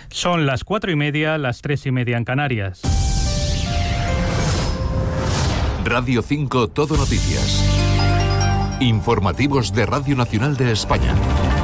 Son las 4:30, las 3:30 en Canarias. Radio 5 Todo Noticias. Informativos de Radio Nacional de España.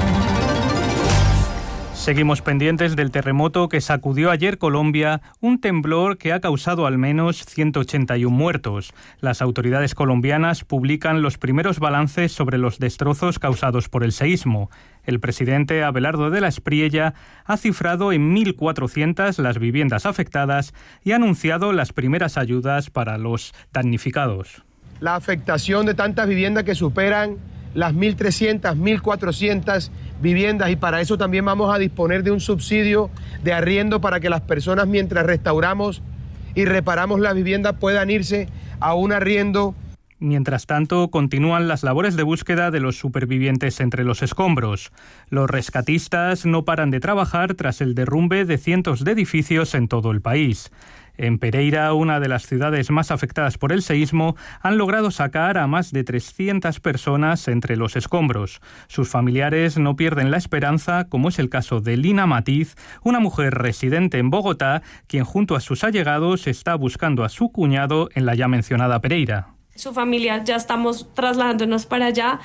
Seguimos pendientes del terremoto que sacudió ayer Colombia, un temblor que ha causado al menos 181 muertos. Las autoridades colombianas publican los primeros balances sobre los destrozos causados por el seísmo. El presidente Abelardo de la Espriella ha cifrado en 1.400 las viviendas afectadas y ha anunciado las primeras ayudas para los damnificados. La afectación de tantas viviendas que superan las 1.300, 1.400 viviendas, y para eso también vamos a disponer de un subsidio de arriendo para que las personas, mientras restauramos y reparamos las viviendas, puedan irse a un arriendo. Mientras tanto, continúan las labores de búsqueda de los supervivientes entre los escombros. Los rescatistas no paran de trabajar tras el derrumbe de cientos de edificios en todo el país. En Pereira, una de las ciudades más afectadas por el seísmo, han logrado sacar a más de 300 personas entre los escombros. Sus familiares no pierden la esperanza, como es el caso de Lina Matiz, una mujer residente en Bogotá, quien junto a sus allegados está buscando a su cuñado en la ya mencionada Pereira. Su familia, ya estamos trasladándonos para allá.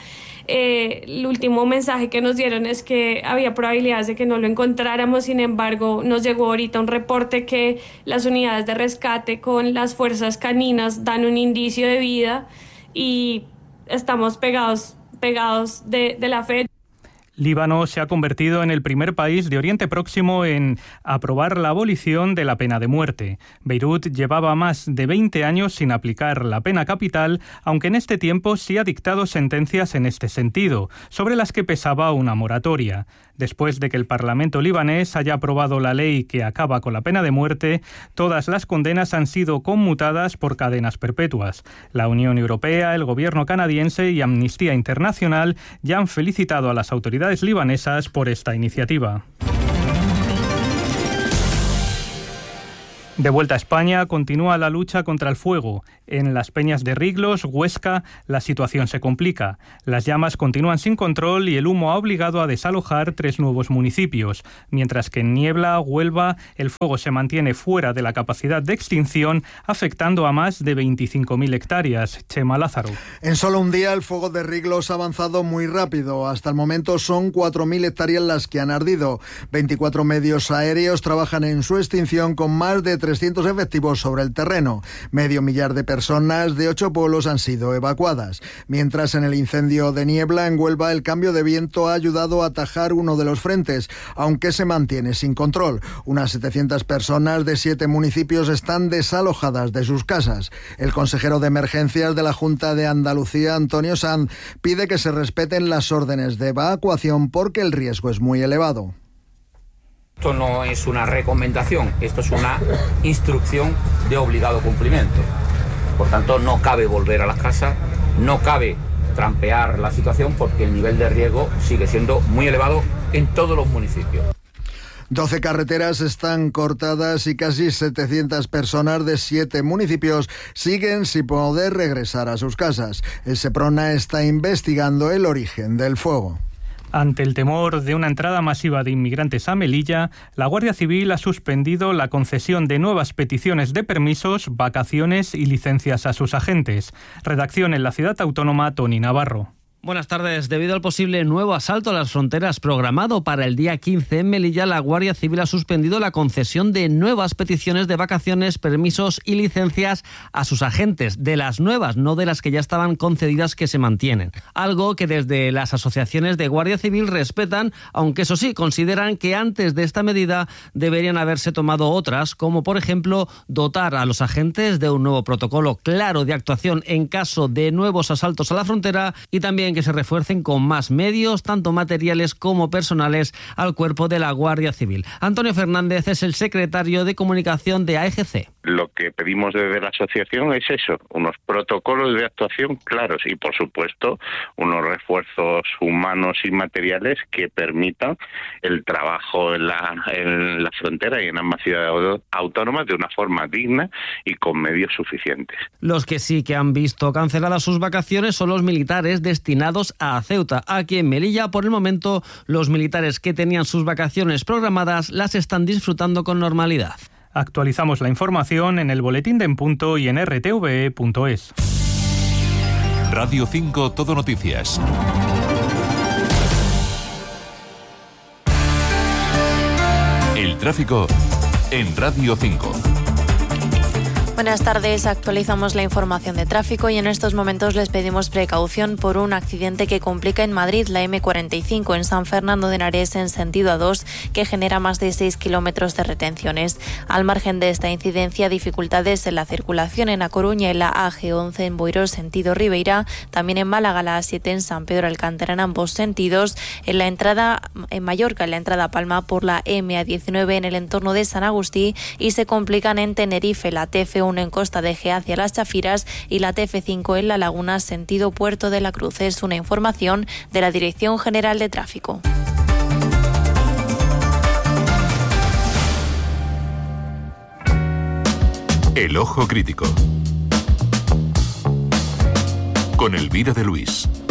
El último mensaje que nos dieron es que había probabilidades de que no lo encontráramos. Sin embargo, nos llegó ahorita un reporte que las unidades de rescate con las fuerzas caninas dan un indicio de vida y estamos pegados de la fe. Líbano se ha convertido en el primer país de Oriente Próximo en aprobar la abolición de la pena de muerte. Beirut llevaba más de 20 años sin aplicar la pena capital, aunque en este tiempo sí ha dictado sentencias en este sentido, sobre las que pesaba una moratoria. Después de que el Parlamento libanés haya aprobado la ley que acaba con la pena de muerte, todas las condenas han sido conmutadas por cadenas perpetuas. La Unión Europea, el gobierno canadiense y Amnistía Internacional ya han felicitado a las autoridades libanesas por esta iniciativa. De vuelta a España, continúa la lucha contra el fuego. En las Peñas de Riglos, Huesca, la situación se complica. Las llamas continúan sin control y el humo ha obligado a desalojar 3 nuevos municipios, mientras que en Niebla, Huelva, el fuego se mantiene fuera de la capacidad de extinción, afectando a más de 25.000 hectáreas. Chema Lázaro. En solo un día, el fuego de Riglos ha avanzado muy rápido. Hasta el momento son 4.000 hectáreas las que han ardido. 24 medios aéreos trabajan en su extinción con más de 300 efectivos sobre el terreno. Medio millar de personas de 8 pueblos han sido evacuadas. Mientras en el incendio de Niebla, en Huelva, el cambio de viento ha ayudado a atajar uno de los frentes, aunque se mantiene sin control. Unas 700 personas de 7 municipios están desalojadas de sus casas. El consejero de Emergencias de la Junta de Andalucía, Antonio Sanz, pide que se respeten las órdenes de evacuación porque el riesgo es muy elevado. Esto no es una recomendación, esto es una instrucción de obligado cumplimiento. Por tanto, no cabe volver a las casas, no cabe trampear la situación porque el nivel de riesgo sigue siendo muy elevado en todos los municipios. 12 carreteras están cortadas y casi 700 personas de 7 municipios siguen sin poder regresar a sus casas. El Seprona está investigando el origen del fuego. Ante el temor de una entrada masiva de inmigrantes a Melilla, la Guardia Civil ha suspendido la concesión de nuevas peticiones de permisos, vacaciones y licencias a sus agentes. Redacción en la Ciudad Autónoma, Tony Navarro. Buenas tardes. Debido al posible nuevo asalto a las fronteras programado para el día 15 en Melilla, la Guardia Civil ha suspendido la concesión de nuevas peticiones de vacaciones, permisos y licencias a sus agentes. De las nuevas, no de las que ya estaban concedidas, que se mantienen. Algo que desde las asociaciones de Guardia Civil respetan, aunque eso sí, consideran que antes de esta medida deberían haberse tomado otras, como por ejemplo dotar a los agentes de un nuevo protocolo claro de actuación en caso de nuevos asaltos a la frontera y también que se refuercen con más medios, tanto materiales como personales, al cuerpo de la Guardia Civil. Antonio Fernández es el secretario de comunicación de AEGC. Lo que pedimos desde la asociación es eso, unos protocolos de actuación claros y, por supuesto, unos refuerzos humanos y materiales que permitan el trabajo en la frontera y en ambas ciudades autónomas de una forma digna y con medios suficientes. Los que sí que han visto canceladas sus vacaciones son los militares destinados destinados a Ceuta. Aquí en Melilla, por el momento, los militares que tenían sus vacaciones programadas las están disfrutando con normalidad. Actualizamos la información en el boletín de En Punto y en rtve.es. Radio 5 Todo Noticias. El tráfico en Radio 5. Buenas tardes, actualizamos la información de tráfico y en estos momentos les pedimos precaución por un accidente que complica en Madrid la M45 en San Fernando de Henares en sentido A2 que genera más de 6 kilómetros de retenciones. Al margen de esta incidencia, dificultades en la circulación en A Coruña y la AG11 en Boirós sentido Ribeira, también en Málaga la A7 en San Pedro Alcántara en ambos sentidos, en la entrada en Mallorca en la entrada a Palma por la MA19 en el entorno de San Agustí y se complican en Tenerife la TF1 en Costa de Gea hacia Las Chafiras y la TF5 en La Laguna sentido Puerto de la Cruz. Es una información de la Dirección General de Tráfico. El ojo crítico. Con Elvira de Luis.